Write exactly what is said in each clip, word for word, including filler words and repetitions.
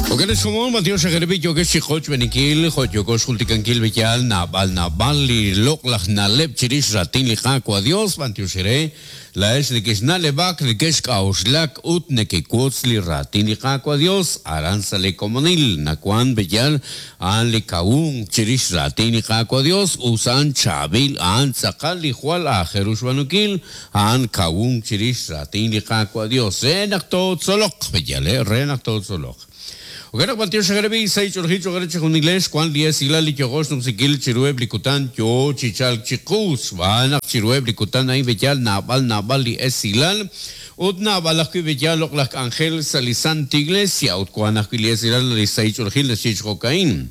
وكان شمون ما تيوش غربي جوكش شيخوش بنكيل خو جوكش خلتي كنكيل بيجال نابال نابال لي لوقلخ نالب تشريش راتين لي خاك وديوس ما تيوش ري لاش لكش نالباك لكش كاوشلاك اوت نكي كوتس لي راتين لي خاك وديوس ارانسا لي كومونيل نكوان بيجال ان لي كاون تشريش راتين لي خاك وديوس وسان شابيل ان سقال لي خوال اخروش بنكيل ان كاون تشريش راتين لي خاك وديوس رينكتو تسلوق بيجال رينكتو تسلوق وكان بنتيو شغربي ساي چورخي چوغره چخون انجلش كوان ليه سيلا لي كوغوش نم سيكيل چرويب ليكوتان جو چيچال چيقوس وانا چرويب ليكوتان اي بيجال نابال نابال لي اسيلال ود نابال اخي بيجال لوقلك انجيل ساليسان تيغليسيا ود كوان اخي ليه سيلا لي ساي چورخي لشيچ كوكاين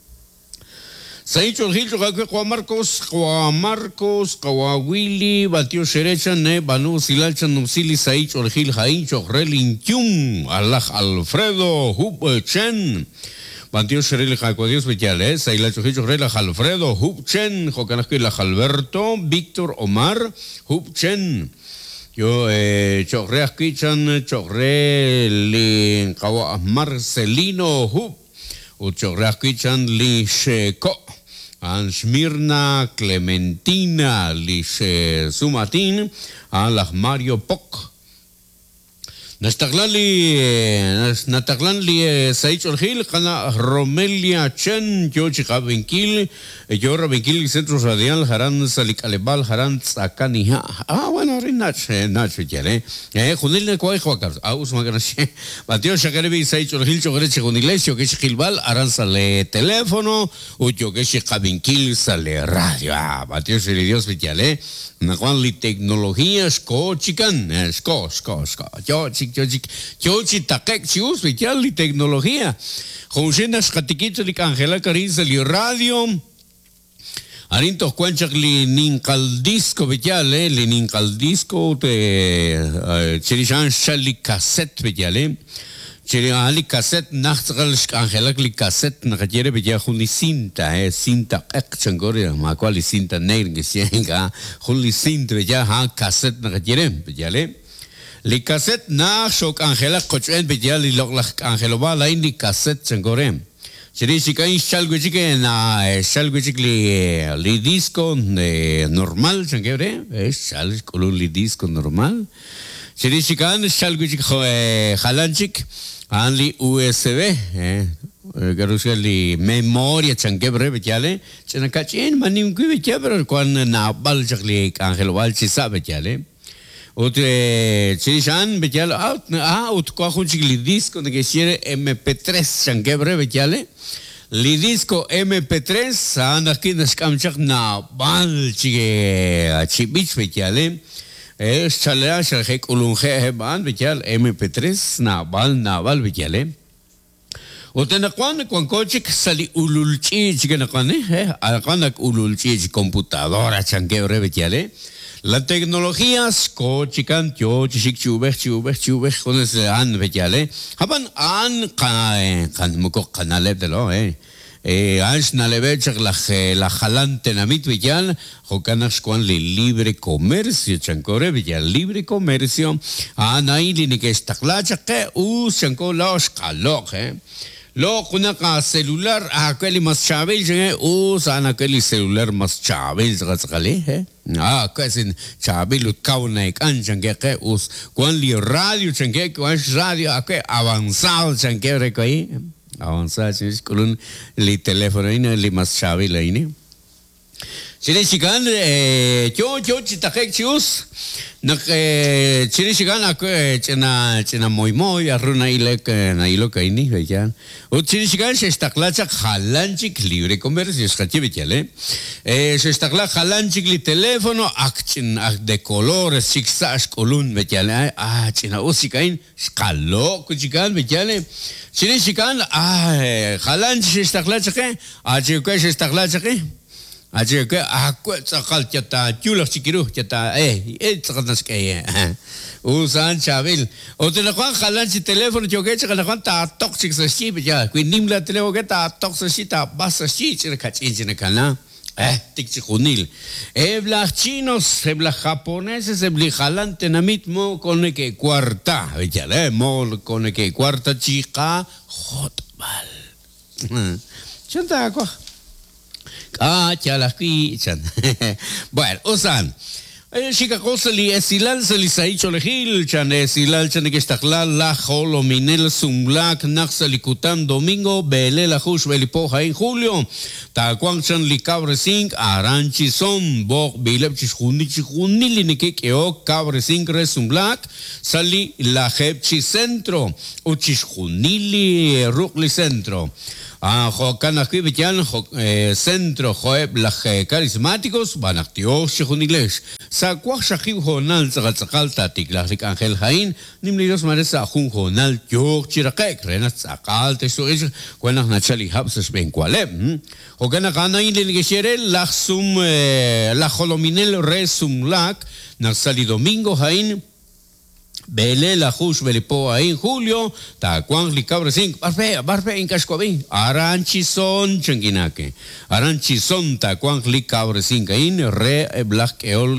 ساي چورخي چوغا كوا ماركوس كوا ماركوس كوا ويلي باتيو شريچا نه بانو سيلال چنم سيلي ساي چورخي هاين چوغرلين تيوم الله الفredo hubchen باتيو شريل خاكو ديوس بيجال سايلا چورخي چوغرل الفredo hubchen خوكناكي لا البرتو فيكتور عمر hubchen yo eh chorre kichan chorre li kawa Marcelino hub u chorre kichan li sheko an Smirna Clementina li sumatin an la Mario Poc نستغلال لي نستغلال لي سايج الخيل قنا روميليا تشن جوجي قابنكيل جورا بنكيل سنترو راديال هران سالك البال هران ساكانيها اه وانا ريناتش ناتش جالي eh خدلنا كوي خوكر اوس ما كانش باتيو شغالي سايج الخيل جوغري تشغون انجليزيو كيش خيلبال هران سال تليفونو وجوغي قابنكيل سال راديو اه باتيو شري ديوس بيجالي نقول لي تكنولوجيا سكو تشيكن سكو سكو سكو جو تشيك جو تشيك جو تشيك تاكك تشيوس بيجال لي تكنولوجيا خونشنا شقتيكيت لي كانجيلا كاريز لي راديو أرينتو كوانشك لي نينكال ديسكو بيجال لي نينكال ديسكو ت تشيريشان شالي كاسيت بيجال چری علی کاست نخستقلش آنخلاق لی کاست نخجره بجای خونی سینتا ہے سینتا اقچنگوری ما کوالی سینتا نیرگسیانگا خونی سینت بجای ها کاست نخجره بجای لی کاست نخشوک آنخلاق کچوین بجای لی لغلق آنخلوبا لاین لی کاست چنگوریم چری شکایی شالگوچی که نا شالگوچی لی لی دیسکو نورمال چنگوره شال کلو لی دیسکو نورمال چری شکان شالگوچی خالانچیک عن لي U S B قالوا لي ميموريا تشنكبر بتيالي تشنكاتين ما نيمكو بتيابر كون نابال شغلي كان خلوال تشيسا بتيالي وت تشيشان بتيال اه اه وتكو خون شغلي ديسكو نكشير M P tres تشنكبر بتيالي لي ديسكو M P tres انا كده نسكامشك نابال تشي تشي بيتش بتيالي es chalea shal kulunge heban bejal M P tres nabal nabal bejale وتنقوان كون كوتشك سالي أولولتي جنقاني ها أقانك أولولتي computadora chanquebre betiale la tecnología cochican yo chic chuber chuber chuber con ese an betiale haban an kan kan muko kanale de lo eh eh ans nalebech la la jalante namit betial jokanas con le libre comercio chancore betial libre comercio anai ni que estaclacha que u chanco los calok eh لو كنا كا سيلولار اكلي مس شابيل جه او سانا كلي سيلولار مس شابيل غسقلي ها اه كاسين شابيل كاونا كان جنگه اوس كون لي راديو جنگه كون راديو اكو avanzado جنگه ركاي avanzado چيز كلون لي تليفون لي مس شابيل ايني چلي شيغان جو جو تاكك چوس نك چلي شيغان اكو چنا چنا موي موي ارونا يلك نايلو كايني بيان او چلي شيغان شستقلاچ خالانچيك ليبري comercio سكتي بيتله eh شستقلا خالانچيك لي تليفونو اكچن اك de colores sixas colun بيتله ah چنا او سيكاين سكالو كوچيكان بيتله چلي شيغان ah خالانچ شستقلاچ كه اجي كه شستقلاچ كه aje ke aku sakal cata chulak sikiru cata eh eh sakanas ke usan chabil o te la kwan khalan si telefono choke chaka kwan ta toxic sa si ya ku nim la telefono ke ta toxic si ta bas si chira kachin na kana eh tik chikunil e bla chinos e bla japoneses e bla khalan tenamit mo con que cuarta ya le mo con que cuarta chica hot Chanta kwa. Cacha las quichan. Bueno, usan. Chica cosa li esilal se li saicho lehil chan esilal chan que estakla la holo minel sumlak naxalikutan domingo bele la hush belipoja en julio ta kwang chan li cabre sing aranchi son bog bilep chihuni chihuni li ne que o cabre sing resumlak sali la hepchi centro o chihuni rukli centro. Ah, jocan aquí vean centro joeb la carismáticos van actios chihuniles sa kwak shakib honal zagal tatik la Ángel Jain nimlidos maresa jun honal yok chirakek renat zakal te so es cuando nachali habs ben kwaleb jocan gana in le geshere la sum la holominel resum lak na sali domingo Jain Bele la hush belipo ahí en julio, ta cuang li cabre cinc, barbe, barbe en cascobi, aranchi son changuinaque, aranchi son ta cuang li cabre cinc ahí, re black eol,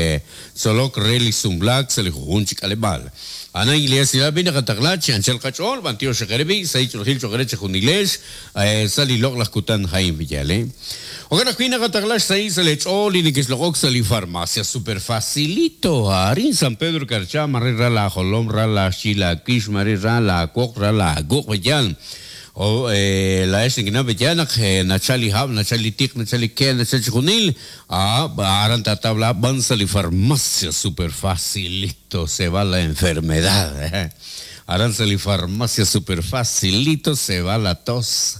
solok re li sum black, se li junchi calebal. Ana iglesia la bina kataglachi, anchel cachol, bantio shakerebi, saicho hil chokereche juniles, sali lok las kutan haim villale. Ogana kuina kataglash sai se le chol y que es lo sali farmacia super facilito, arin San Pedro Carcha, marre la holom la chila kish marre la kok la gok villal. O la es que no villana que nachali hab, nachali tik, nachali ken, nachali junil, ah, aranta tabla ban sali farmacia super facilito, se va la enfermedad. Aran sali farmacia super facilito, se va la tos.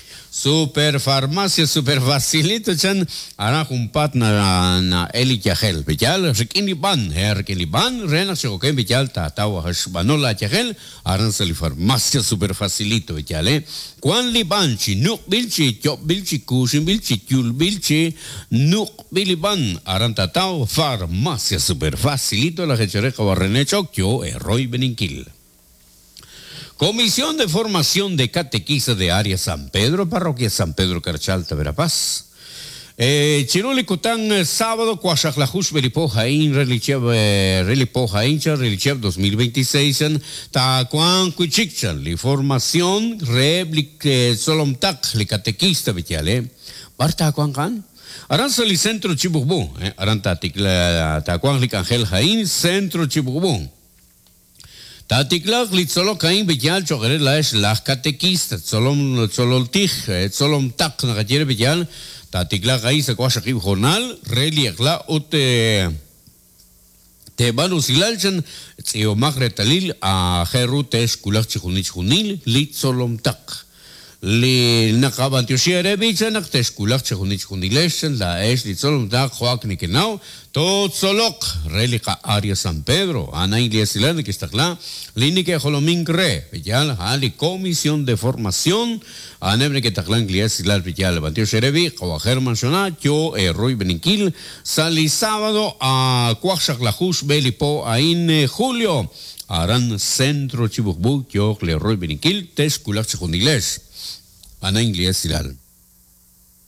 Super farmacia, super facilito, chan, ara jumpat na na eli chagel, bijal, rekini ban, rekini ban, rena se oken bijal, ta tawa hashbanola chagel, aran sali farmacia super facilito, bijal, eh. Kwan li banchi, nuk bilchi, chop bilchi, kushin bilchi, kyul bilchi, nuk biliban, aran ta tawa farmacia super facilito, la jechereca barrene chokyo, erroi beninkil. Comisión de Formación de Catequistas de Área San Pedro, Parroquia San Pedro Carchalta, Verapaz. Eh, Chiruli Kután, sábado, Cuachaklajush, Belipojaín, Relichev, Relipojaín, Relichev dos mil veintiséis, Tacuan Cuichichan, li formación, Reblik, Solomtak, li catequista, Vitiale, Barta Cuancan. Aranza li Centro Chibubu, Arantatic, Tacuan li Ángel Jain, Centro Chibubu. Tatiklag litzolo kain bejal chogere la es la catequista solom solol tich solom tak na gajere bejal tatiklag ahí se kwasha kib jornal reliegla ute te banus ilalchen tsio magre talil a gerute eskulak chunich junil litzolom tak li nakaban tioshere bicha nak te eskulak chunich junilechen la es litzolom tak joak nikenau tot solok relica Área San Pedro ana iglesia que está claro Línica Jolomín Cre, Villal, Ali, Comisión de Formación, Anebre que Taclán Iglesia Villal, Bantio Sherevi, Coajer Mansionat, yo, Roy Beniquil, Sali sábado a Cuaxac Lajush, Belipo, Ain, Julio, Aran Centro Chibukbuk, yo, Roy Beniquil, Tesculac Secundiles, Ana Iglesia.